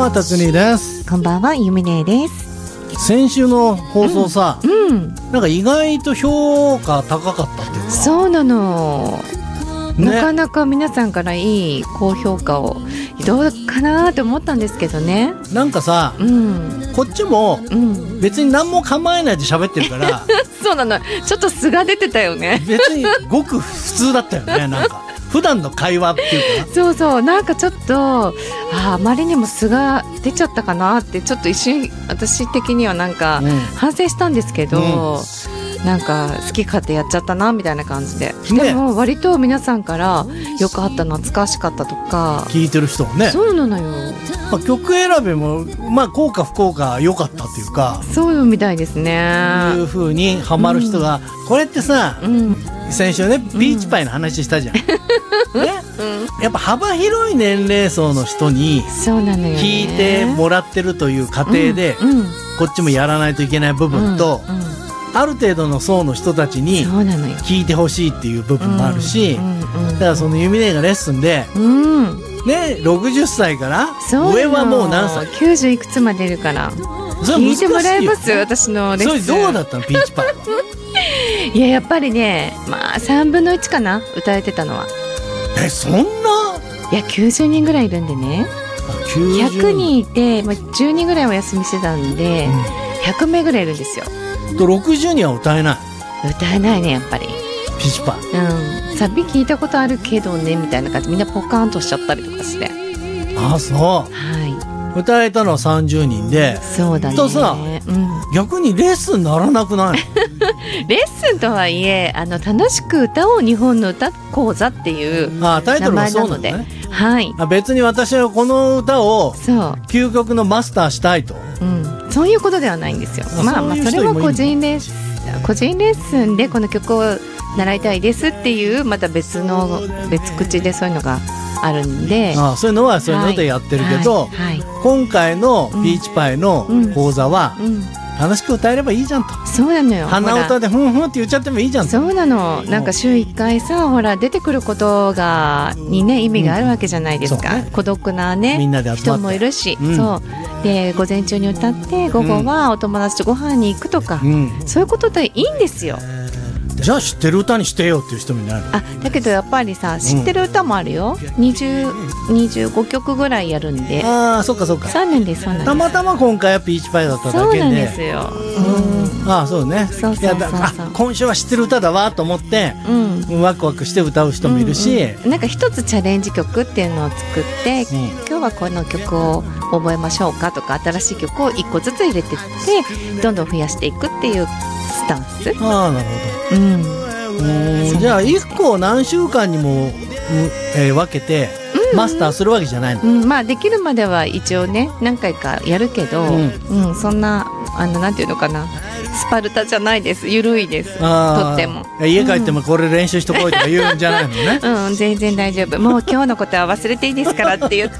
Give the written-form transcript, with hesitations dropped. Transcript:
は辰巳です。 こんばんは、ゆみねです。 先週の放送さ、なんか意外と評価高かったっていうか。 そうなの、 ね、 なかなか皆さんからいい高評価をどうかなと思ったんですけどね。 なんかさ、こっちも別に何も構えないで喋ってるからそうなの、ちょっと素が出てたよね。 別にごく普通だったよね。なんか普段の会話っていうかそうそう、なんかちょっとあまりにも素が出ちゃったかなってちょっと一瞬私的にはなんか反省したんですけど、なんか好き勝手やっちゃったなみたいな感じで、でも割と皆さんからよくあった、懐かしかったとか聞いてる人もね。 そうなのよ、 曲選びも効果不効果良かったっていうか、 そうみたいですね。 いう風にハマる人が、これってさ、先週ねピーチパイの話したじゃん、ね、やっぱ幅広い年齢層の人に聞いてもらってるという過程で、こっちもやらないといけない部分と、ある程度の層の人たちに聞いてほしいっていう部分もあるし、だからそのユミネがレッスンで、ね、60歳から上はもう何歳 90いくつまでいるから聞いてもらえます。私のレッスンそれどうだったのピーチパイは。 いや、やっぱりね、3分の1かな、歌えてたのは。 そんな、いや90人ぐらいいるんでね、100人いて、10人ぐらいお休みしてたんで、100名ぐらいいるんですよ。 と60人は歌えない。 歌えないね、やっぱりピーチパイ。 サビ聞いたことあるけどねみたいな感じ、みんなポカーンとしちゃったりとかして。 ああそう、歌えたのは30人で。 そうだね。 とさ、逆にレッスンにならなくないレッスンとはいえ、楽しく歌おう日本の歌講座っていう名前なので、別に私はこの歌を究極のマスターしたいと、そういうことではないんですよ。それも個人レッスンでこの曲を習いたいですっていうまた別口でそういうのがあるんで、 そういうのはそういうのでやってるけど、今回のピーチパイの講座は楽しく歌えればいいじゃんと。 そうなのよ。 鼻歌でふんふんって言っちゃってもいいじゃんと。 そうなの。なんか週1回さ、ほら出てくることにね意味があるわけじゃないですか。孤独なねみんなで集まって人もいるし、そうで午前中に歌って午後はお友達とご飯に行くとか、そういうことでいいんですよ。 じゃあ知ってる歌にしてよっていう人もいないの。 だけどやっぱりさ、知ってる歌もあるよ。25曲ぐらいやるんで。 そっかそっか。 そうなんです、そうなんです。 たまたま今回はピーチパイだっただけで。 そうなんですよ。 そうね。今週は知ってる歌だわと思って、ワクワクして歌う人もいるし、 なんか一つチャレンジ曲っていうのを作って、今日はこの曲を覚えましょうかとか、新しい曲を1個ずつ入れてってどんどん増やしていくっていうスタンス。 なるほど。じゃあ1個何週間にも、分けてマスターするわけじゃないの。 できるまでは一応ね何回かやるけど、そんななんていうのかな、スパルタじゃないです。ゆるいです。とっても家帰ってもこれ練習しとこいとか言うんじゃないのね。 全然大丈夫。もう今日のことは忘れていいですからって言って